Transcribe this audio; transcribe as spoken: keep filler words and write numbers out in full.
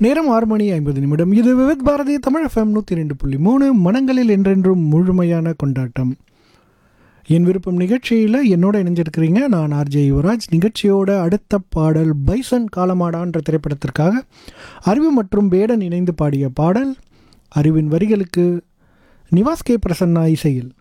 நேரம் ஆறு மணி ஐம்பது நிமிடம். இது விவித் பாரதி தமிழ் எஃப்எம் நூற்றி ரெண்டு புள்ளி மூணு மனங்களில் என்றென்றும் முழுமையான கொண்டாட்டம். என் விருப்பம் நிகழ்ச்சியில் என்னோட இணைஞ்சிருக்கிறீங்க. நான் ஆர்ஜே யுவராஜ். நிகழ்ச்சியோட அடுத்த பாடல் பைசன் காலமாடான்ற திரைப்படத்திற்காக அறிவு மற்றும் வேடன் இணைந்து பாடிய பாடல். அறிவின் வரிகளுக்கு நிவாஸ் கே பிரசன்னா இசையில்.